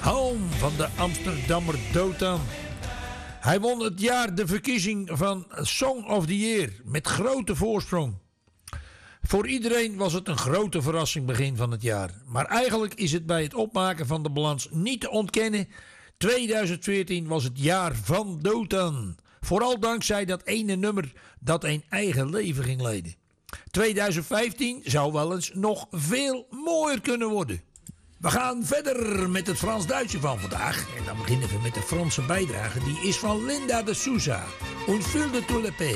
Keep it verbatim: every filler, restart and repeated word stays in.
Home van de Amsterdammer Dotan. Hij won het jaar de verkiezing van Song of the Year met grote voorsprong. Voor iedereen was het een grote verrassing begin van het jaar. Maar eigenlijk is het bij het opmaken van de balans niet te ontkennen. tweeduizend veertien was het jaar van Dotan. Vooral dankzij dat ene nummer dat een eigen leven ging leiden. tweeduizend vijftien zou wel eens nog veel mooier kunnen worden. We gaan verder met het Frans-Duitse van vandaag. En dan beginnen we met de Franse bijdrage. Die is van Linda de Souza. Un fil de tout le pays.